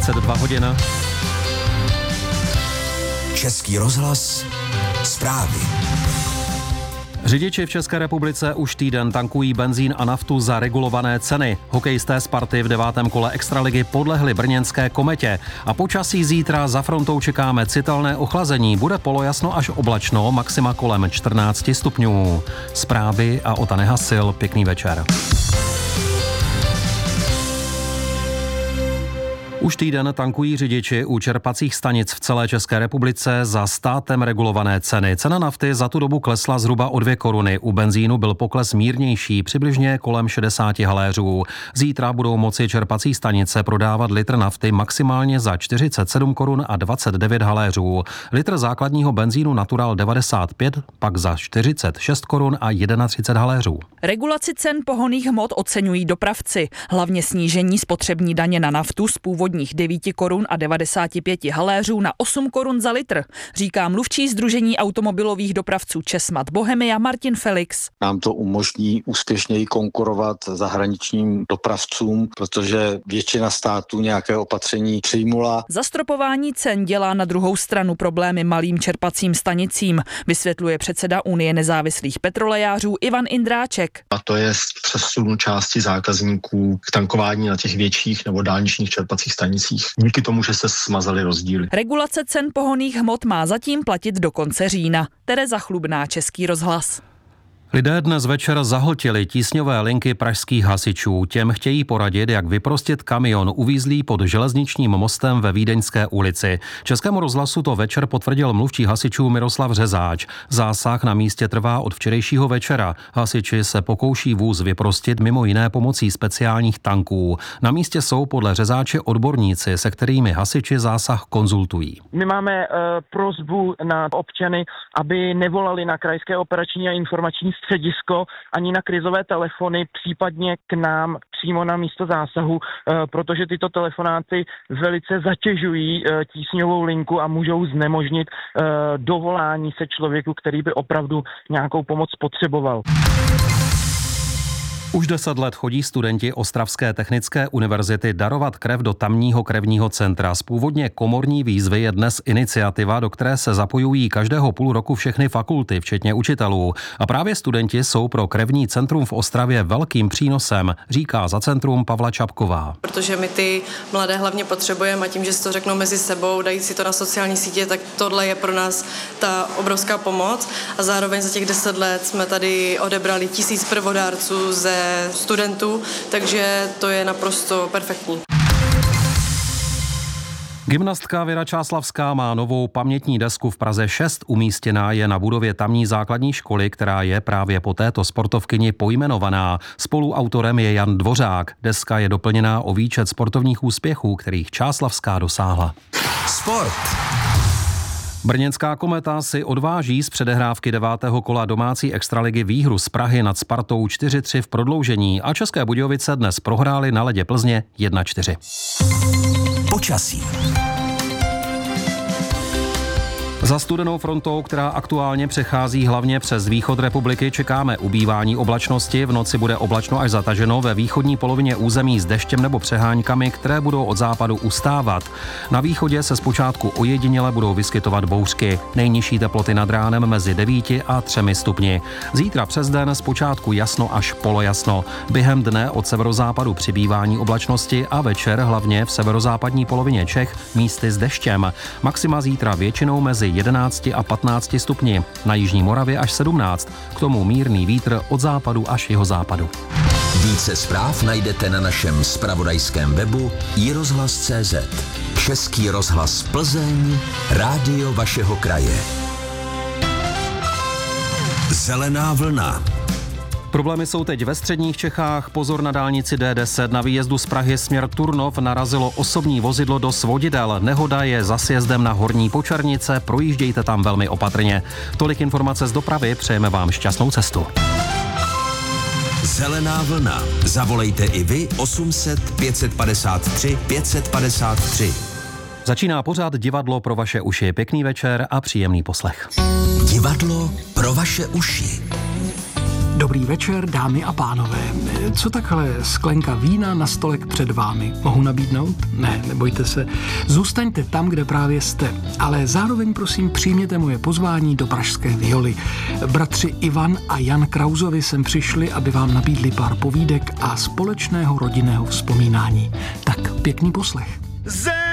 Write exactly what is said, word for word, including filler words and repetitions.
dvacet dva hodin. Český rozhlas, zprávy. Řidiči v České republice už týden tankují benzín a naftu za regulované ceny. Hokejisté Sparty v devátém kole extraligy podlehli brněnské Kometě. A počasí zítra za frontou čekáme citelné ochlazení. Bude polojasno až oblačno, maxima kolem čtrnáct stupňů. Zprávy a Ota Nehasil, pěkný večer. Už týden tankují řidiči u čerpacích stanic v celé České republice za státem regulované ceny. Cena nafty za tu dobu klesla zhruba o dvě koruny. U benzínu byl pokles mírnější, přibližně kolem šedesát haléřů. Zítra budou moci čerpací stanice prodávat litr nafty maximálně za čtyřicet sedm korun a dvacet devět haléřů. Litr základního benzínu Natural devadesát pět pak za čtyřicet šest korun a třicet jedna haléřů. Regulaci cen pohonných hmot oceňují dopravci. Hlavně snížení spotřební daně na naftu z původních devět korun a devadesát pět haléřů na osm korun za litr, říká mluvčí Sdružení automobilových dopravců Česmat Bohemia Martin Felix. Nám to umožní úspěšněji konkurovat zahraničním dopravcům, protože většina států nějaké opatření přijmula. Zastropování cen dělá na druhou stranu problémy malým čerpacím stanicím, vysvětluje předseda Unie nezávislých petrolejářů Ivan Indráček. A to je přesun části zákazníků k tankování na těch větších nebo dálničních čerpacích stanicích. Díky tomu, že se smazaly rozdíly. Regulace cen pohonných hmot má zatím platit do konce října. Tereza Chlubná, Český rozhlas. Lidé dnes večer zahltili tísňové linky pražských hasičů. Těm chtějí poradit, jak vyprostit kamion uvízlý pod železničním mostem ve Vídeňské ulici. Českému rozhlasu to večer potvrdil mluvčí hasičů Miroslav Řezáč. Zásah na místě trvá od včerejšího večera. Hasiči se pokouší vůz vyprostit mimo jiné pomocí speciálních tanků. Na místě jsou podle Řezáče odborníci, se kterými hasiči zásah konzultují. My máme uh, prosbu na občany, aby nevolali na krajské operační a informační středisko ani na krizové telefony, případně k nám přímo na místo zásahu, protože tyto telefonáty velice zatěžují tísňovou linku a můžou znemožnit dovolání se člověku, který by opravdu nějakou pomoc potřeboval. Už deset let chodí studenti Ostravské technické univerzity darovat krev do tamního krevního centra. Z původně komorní výzvy je dnes iniciativa, do které se zapojují každého půl roku všechny fakulty, včetně učitelů. A právě studenti jsou pro krevní centrum v Ostravě velkým přínosem, říká za centrum Pavla Čapková. Protože my ty mladé hlavně potřebujeme a tím, že si to řeknou mezi sebou, dají si to na sociální sítě, tak tohle je pro nás ta obrovská pomoc. A zároveň za těch deset let jsme tady odebrali tisíc prvodárců ze studentů, takže to je naprosto perfektní. Gymnastka Věra Čáslavská má novou pamětní desku v Praze šest, umístěná je na budově tamní základní školy, která je právě po této sportovkyni pojmenovaná. Spoluautorem je Jan Dvořák. Deska je doplněná o výčet sportovních úspěchů, kterých Čáslavská dosáhla. Sport. Brněnská Kometa si odváží z předehrávky devátého kola domácí extraligy výhru z Prahy nad Spartou čtyři tři v prodloužení a České Budějovice dnes prohrály na ledě Plzně jedna čtyři. Počasí. Za studenou frontou, která aktuálně přechází hlavně přes východ republiky, čekáme ubývání oblačnosti. V noci bude oblačno až zataženo, ve východní polovině území s deštěm nebo přeháňkami, které budou od západu ustávat. Na východě se zpočátku ojediněle budou vyskytovat bouřky. Nejnižší teploty nad ránem mezi devíti a třemi stupni. Zítra přes den zpočátku jasno až polojasno. Během dne od severozápadu přibývání oblačnosti a večer hlavně v severozápadní polovině Čech místy s deštěm. Maxima zítra většinou mezi jedenácti a patnácti stupni, na jižní Moravě až sedmnáct, k tomu mírný vítr od západu až jihozápadu. Více zpráv najdete na našem zpravodajském webu i rozhlas tečka cé zet. Český rozhlas Plzeň, rádio vašeho kraje. Zelená vlna. Problémy jsou teď ve středních Čechách. Pozor na dálnici D deset. Na výjezdu z Prahy směr Turnov narazilo osobní vozidlo do svodidel. Nehoda je za sjezdem na Horní Počernice. Projíždějte tam velmi opatrně. Tolik informace z dopravy. Přejeme vám šťastnou cestu. Zelená vlna. Zavolejte i vy osm set pět set padesát tři pět set padesát tři. Začíná pořád Divadlo pro vaše uši. Pěkný večer a příjemný poslech. Divadlo pro vaše uši. Dobrý večer, dámy a pánové. Co takhle sklenka vína na stolek před vámi? Mohu nabídnout? Ne, nebojte se. Zůstaňte tam, kde právě jste. Ale zároveň prosím přijměte moje pozvání do Pražské Violy. Bratři Ivan a Jan Krausovi sem přišli, aby vám nabídli pár povídek a společného rodinného vzpomínání. Tak pěkný poslech.